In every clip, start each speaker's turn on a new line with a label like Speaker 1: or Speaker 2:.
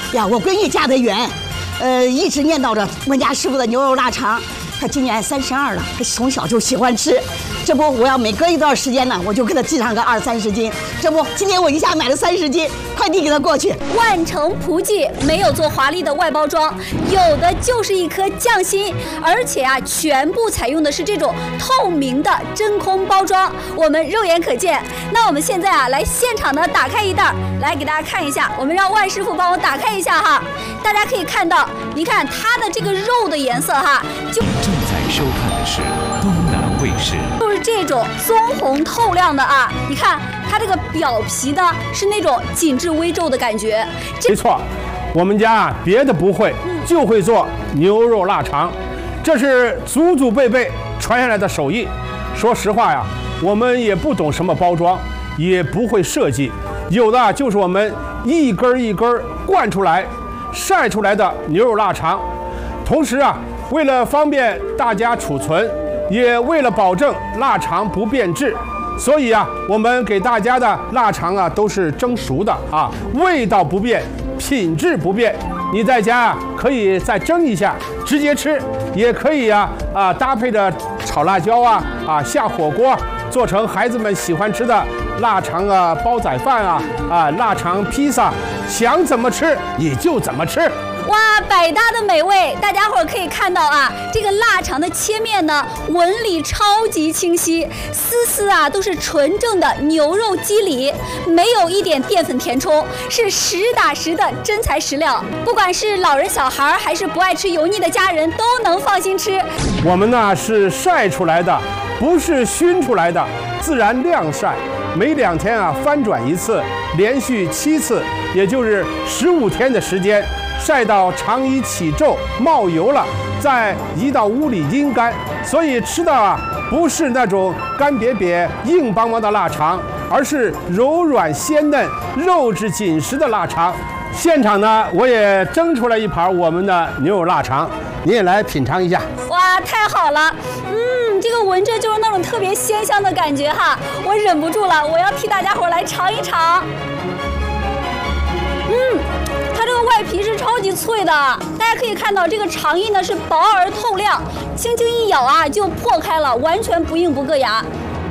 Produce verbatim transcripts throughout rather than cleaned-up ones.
Speaker 1: 呀，我闺女嫁得远，呃，一直念叨着我们家师傅的牛肉腊肠。她今年三十二了，她从小就喜欢吃。这不，我要每隔一段时间呢，我就给她寄上个二三十斤。这不，今天我一下买了三十斤，快递给她过去。
Speaker 2: 万城璞记没有做华丽的外包装，有的就是一颗匠心，而且啊，全部采用的是这种透明的真空包装，我们肉眼可见。那我们现在啊，来现场呢打开一袋，来给大家看一下。我们让万师傅帮我打开一下哈，大家可以看到，你看它的这个肉的颜色哈，就。
Speaker 3: 正在收看的是东南卫视，
Speaker 2: 就是这种棕红透亮的啊！你看它这个表皮呢是那种紧致微皱的感觉。
Speaker 4: 没错，我们家啊别的不会，就会做牛肉腊肠，这是祖祖辈辈传下来的手艺。说实话呀，我们也不懂什么包装，也不会设计，有的就是我们一根一根灌出来、晒出来的牛肉腊肠。同时啊，为了方便大家储存，也为了保证腊肠不变质，所以啊，我们给大家的腊肠啊都是蒸熟的啊，味道不变，品质不变。你在家啊可以再蒸一下，直接吃，也可以啊啊搭配着炒辣椒啊啊下火锅，做成孩子们喜欢吃的腊肠啊煲仔饭啊啊腊肠披萨，想怎么吃也就怎么吃。
Speaker 2: 哇，百搭的美味！大家伙儿可以看到啊，这个腊肠的切面呢，纹理超级清晰，丝丝啊都是纯正的牛肉肌理，没有一点淀粉填充，是实打实的真材实料。不管是老人小孩还是不爱吃油腻的家人，都能放心吃。
Speaker 4: 我们呢是晒出来的，不是熏出来的，自然晾晒，每两天啊翻转一次，连续七次，也就是十五天的时间。晒到肠衣起皱冒油了，再移到屋里阴干，所以吃的啊不是那种干瘪瘪硬邦邦的腊肠，而是柔软鲜嫩、肉质紧实的腊肠。现场呢，我也蒸出来一盘我们的牛肉腊肠，你也来品尝一下。
Speaker 2: 哇，太好了！嗯，这个闻着就是那种特别鲜香的感觉哈，我忍不住了，我要替大家伙来尝一尝。嗯。它这个外皮是超级脆的，大家可以看到这个肠衣呢是薄而透亮，轻轻一咬啊就破开了，完全不硬不硌牙。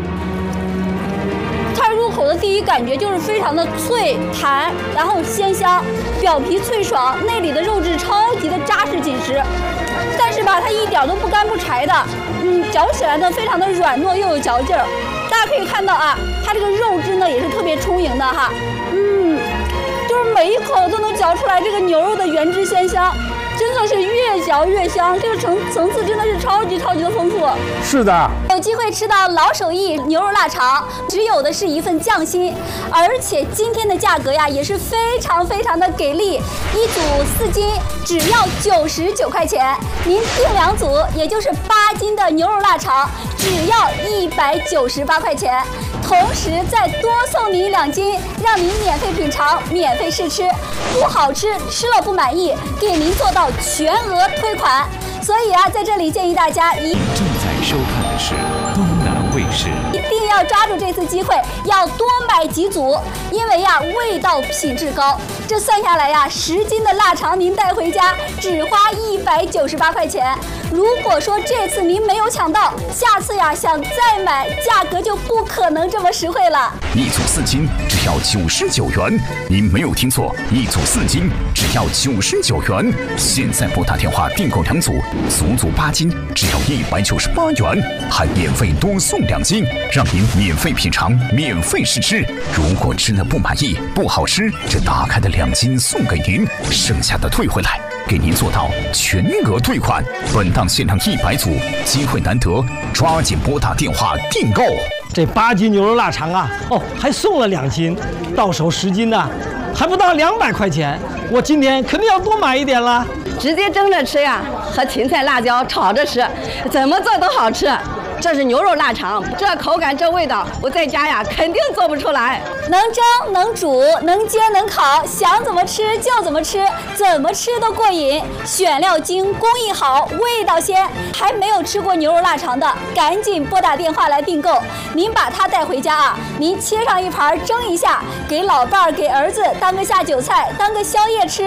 Speaker 2: 它入口的第一感觉就是非常的脆弹，然后鲜香，表皮脆爽，内里的肉质超级的扎实紧实，但是吧它一点都不干不柴的，嗯，嚼起来呢非常的软糯又有嚼劲儿。大家可以看到啊，它这个肉汁呢也是特别充盈的哈，嗯。就是每一口都能嚼出来这个牛肉的原汁鲜香，真的是越嚼越香，这个层层次真的是超级超级的丰富。
Speaker 4: 是的，
Speaker 2: 有机会吃到老手艺牛肉腊肠，只有的是一份匠心，而且今天的价格呀也是非常非常的给力，一组四斤只要九十九块钱，您订两组也就是八斤的牛肉腊肠，只要一百九十八块钱。同时再多送您两斤，让您免费品尝、免费试吃，不好吃吃了不满意，给您做到全额退款。所以啊，在这里建议大家一
Speaker 3: 正在收看的是东南卫视，
Speaker 2: 一定要抓住这次机会，要多买几组，因为呀味道品质高。这算下来呀，十斤的腊肠您带回家只花一百九十八块钱。如果说这次您没有抢到，下次呀想再买，价格就不可能这么实惠了。
Speaker 3: 一组四斤只要九十九元，您没有听错，一组四斤只要九十九元。现在拨打电话订购两组，足足八斤只要一百九十八元，还免费多送两斤，让您免费品尝、免费试吃。如果吃了不满意、不好吃，这打开的两斤送给您，剩下的退回来。给您做到全额退款，本档限量一百组，机会难得，抓紧拨打电话订购。
Speaker 5: 这八斤牛肉腊肠啊，哦，还送了两斤，到手十斤呢，还不到两百块钱，我今天肯定要多买一点了。
Speaker 6: 直接蒸着吃呀，和芹菜、辣椒炒着吃，怎么做都好吃。这是牛肉腊肠，这口感这味道，我在家呀肯定做不出来。
Speaker 2: 能蒸能煮能煎能烤，想怎么吃就怎么吃，怎么吃都过瘾。选料精，工艺好，味道鲜。还没有吃过牛肉腊肠的，赶紧拨打电话来订购。您把它带回家啊，您切上一盘蒸一下，给老伴儿给儿子当个下酒菜，当个宵夜吃。